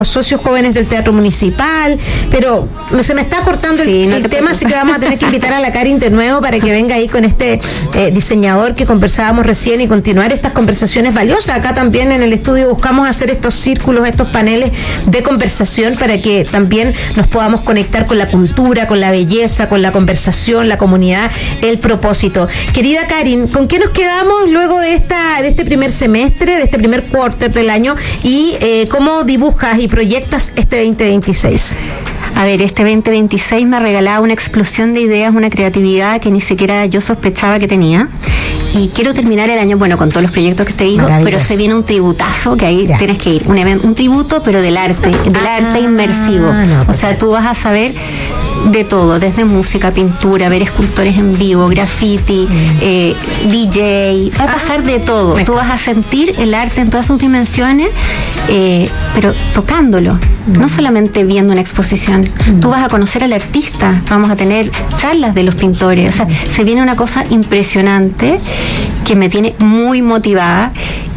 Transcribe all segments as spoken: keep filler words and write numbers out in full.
socios jóvenes del Teatro Municipal, pero se me está cortando sí, el, no el tema, así que vamos a tener que invitar a la Karin de nuevo para que venga ahí con este eh, diseñador que conversábamos recién y continuar estas conversaciones valiosas. Acá también en el estudio buscamos hacer estos círculos, estos paneles de conversación para que también nos podamos conectar con la cultura, con la belleza, con la conversación, la comunidad, el propósito. Querida Karin, ¿con qué nos quedamos luego de esta de este primer semestre, de este primer quarter del año y eh, cómo dibujas y proyectas este veinte veintiséis? A ver, este veinte veintiséis me ha regalado una explosión de ideas, una creatividad que ni siquiera yo sospechaba que tenía. Y quiero terminar el año, bueno, con todos los proyectos que te digo, pero se viene un tributazo, que ahí ya. tienes que ir. Un evento, un tributo, pero del arte, del ah, arte inmersivo. No, pues o sea, tú vas a saber de todo, desde música, pintura, ver escultores en vivo, graffiti, mm. eh, D J, va a pasar ah, de todo. Tú vas a sentir el arte en todas sus dimensiones, eh, pero tocándolo, mm. no solamente viendo una exposición. Mm. Tú vas a conocer al artista, vamos a tener charlas de los pintores, o sea, mm. se viene una cosa impresionante que me tiene muy motivada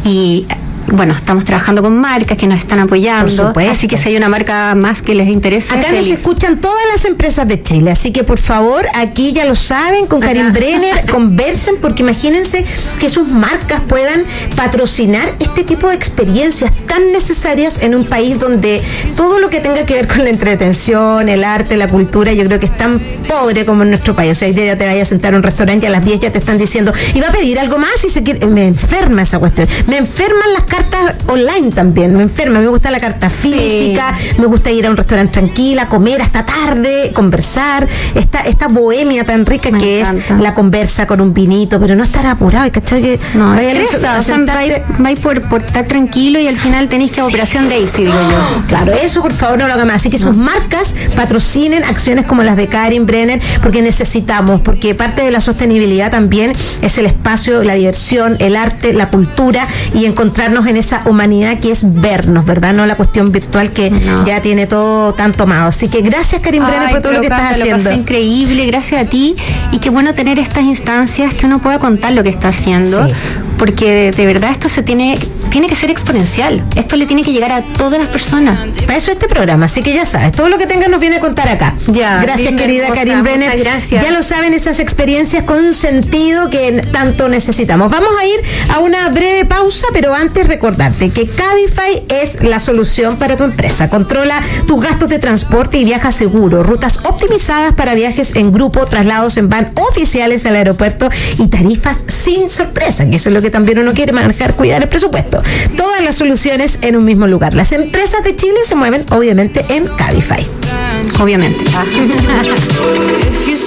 y bueno, estamos trabajando con marcas que nos están apoyando, así que si hay una marca más que les interese, acá feliz. Nos escuchan todas las empresas de Chile, así que por favor, aquí ya lo saben, con Karin Brenner conversen, porque imagínense que sus marcas puedan patrocinar este tipo de experiencias tan necesarias en un país donde todo lo que tenga que ver con la entretención, el arte, la cultura, yo creo que es tan pobre como en nuestro país. O sea, ya te vayas a sentar a un restaurante y a las diez ya te están diciendo, y va a pedir algo más y se quiere, me enferma esa cuestión, me enferman las cartas online también, me enferma, me gusta la carta física, sí. me gusta ir a un restaurante tranquila, comer hasta tarde, conversar, esta, esta bohemia tan rica me que encanta. Es la conversa con un vinito, pero no estar apurado, ¿cachai? Que no, estresa, o sea, vais, vais por, por estar tranquilo y al final tenéis que sí. Operación Daisy, digo yo. Claro, eso por favor no lo haga más, así que no. sus marcas patrocinen acciones como las de Karin Brenner, porque necesitamos, porque parte de la sostenibilidad también es el espacio, la diversión, el arte, la cultura y encontrarnos en esa humanidad que es vernos, ¿verdad? No la cuestión virtual que no. ya tiene todo tan tomado. Así que gracias, Karin Ay, Brenner, por todo lo que estás haciendo. Lo pasé increíble, gracias a ti, y qué bueno tener estas instancias que uno pueda contar lo que está haciendo, sí. porque de, de verdad esto se tiene tiene que ser exponencial. Esto le tiene que llegar a todas las personas. Para eso este programa, así que ya sabes, todo lo que tengas nos viene a contar acá. Ya, gracias, querida hermosa, Karin Brenner. Gracias. Ya lo saben, esas experiencias con sentido que tanto necesitamos. Vamos a ir a una breve pausa, pero antes recordarte que Cabify es la solución para tu empresa. Controla tus gastos de transporte y viaja seguro. Rutas optimizadas para viajes en grupo, traslados en van oficiales al aeropuerto y tarifas sin sorpresa, que eso es lo que también uno quiere manejar, cuidar el presupuesto. Todas las soluciones en un mismo lugar. Las empresas de Chile se mueven, obviamente, en Cabify. Obviamente.